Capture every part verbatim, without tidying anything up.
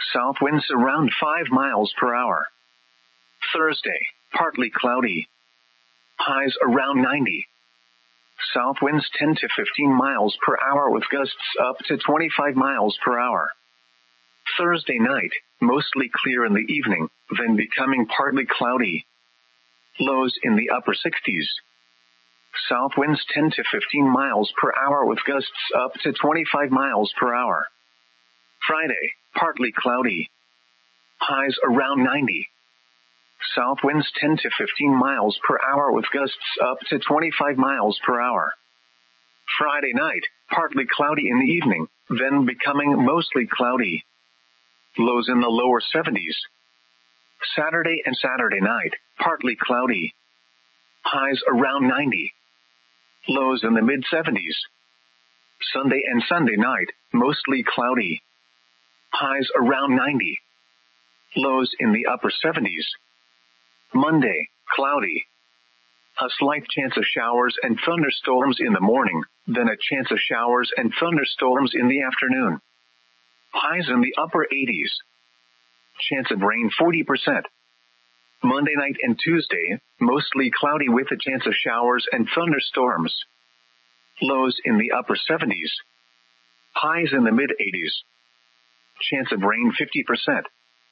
South winds around five miles per hour. Thursday, partly cloudy. Highs around ninety. South winds ten to fifteen miles per hour with gusts up to twenty-five miles per hour. Thursday night, mostly clear in the evening, then becoming partly cloudy. Lows in the upper sixties. South winds ten to fifteen miles per hour with gusts up to twenty-five miles per hour. Friday, partly cloudy. Highs around ninety. South winds ten to fifteen miles per hour with gusts up to twenty-five miles per hour. Friday night, partly cloudy in the evening, then becoming mostly cloudy. Lows in the lower seventies. Saturday and Saturday night, partly cloudy. Highs around ninety. Lows in the mid seventies. Sunday and Sunday night, mostly cloudy. Highs around ninety. Lows in the upper seventies. Monday, cloudy. A slight chance of showers and thunderstorms in the morning, then a chance of showers and thunderstorms in the afternoon. Highs in the upper eighties. Chance of rain forty percent. Monday night and Tuesday, mostly cloudy with a chance of showers and thunderstorms. Lows in the upper seventies. Highs in the mid eighties. Chance of rain fifty percent.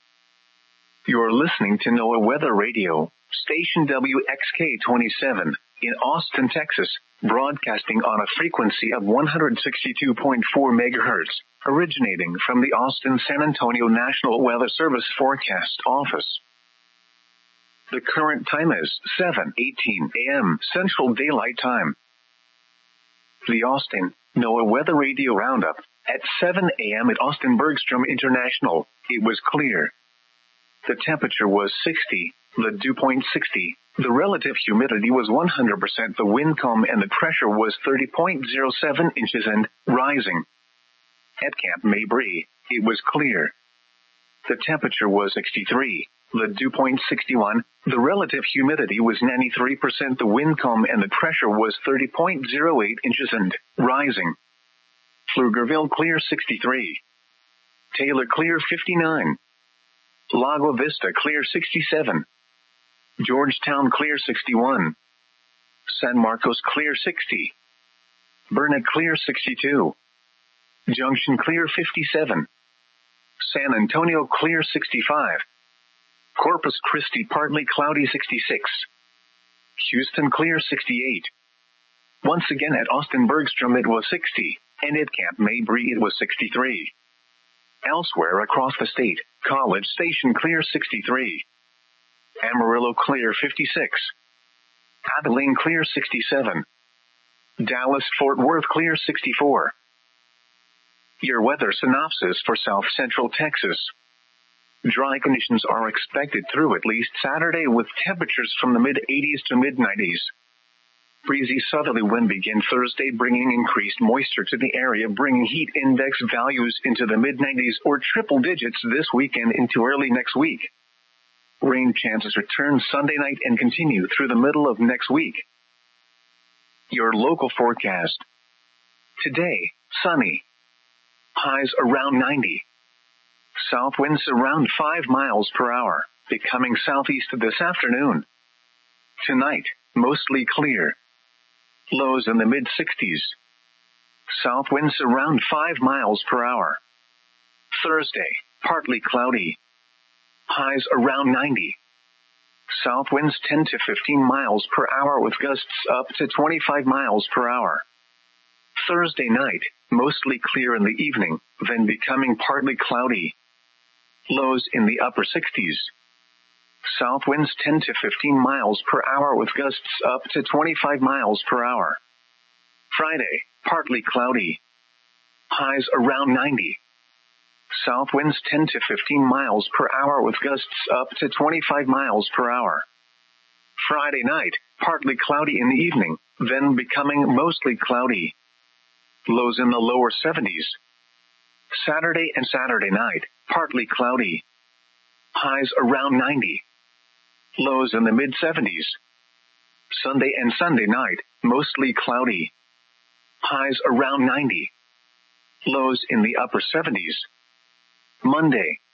You're listening to NOAA Weather Radio, station W X K twenty-seven, in Austin, Texas, broadcasting on a frequency of one hundred sixty-two point four megahertz, originating from the Austin-San Antonio National Weather Service Forecast Office. The current time is seven eighteen a.m. Central Daylight Time. The Austin NOAA Weather Radio Roundup. At seven a.m. at Austin Bergstrom International, it was clear. The temperature was sixty, the dew point sixty, the relative humidity was one hundred percent, the wind calm and the pressure was thirty point zero seven inches and rising. At Camp Mabry, it was clear. The temperature was sixty-three, the dew point sixty-one, the relative humidity was ninety-three percent, the wind calm and the pressure was thirty point zero eight inches and rising. Pflugerville clear sixty-three. Taylor clear fifty-nine. Lago Vista clear sixty-seven. Georgetown clear sixty-one. San Marcos clear sixty. Burnet clear sixty-two. Junction clear fifty-seven. San Antonio clear sixty-five. Corpus Christi partly cloudy sixty-six. Houston clear sixty-eight. Once again at Austin Bergstrom it was sixty, and at Camp Mabry it was sixty-three. Elsewhere across the state, College Station clear sixty-three. Amarillo clear fifty-six. Abilene clear sixty-seven. Dallas Fort Worth clear sixty-four. Your weather synopsis for South Central Texas. Dry conditions are expected through at least Saturday with temperatures from the mid eighties to mid nineties. Breezy southerly wind begin Thursday, bringing increased moisture to the area, bringing heat index values into the mid nineties or triple digits this weekend into early next week. Rain chances return Sunday night and continue through the middle of next week. Your local forecast. Today, sunny. Highs around ninety. South winds around five miles per hour, becoming southeast this afternoon. Tonight, mostly clear. Lows in the mid sixties. South winds around five miles per hour. Thursday, partly cloudy. Highs around ninety. South winds ten to fifteen miles per hour with gusts up to twenty-five miles per hour. Thursday night, mostly clear in the evening, then becoming partly cloudy. Lows in the upper sixties. South winds ten to fifteen miles per hour with gusts up to twenty-five miles per hour. Friday, partly cloudy. Highs around ninety. South winds ten to fifteen miles per hour with gusts up to twenty-five miles per hour. Friday night, partly cloudy in the evening, then becoming mostly cloudy. Lows in the lower seventies. Saturday and Saturday night, partly cloudy. Highs around ninety. Lows in the mid seventies. Sunday and Sunday night, mostly cloudy. Highs around ninety. Lows in the upper seventies. Monday,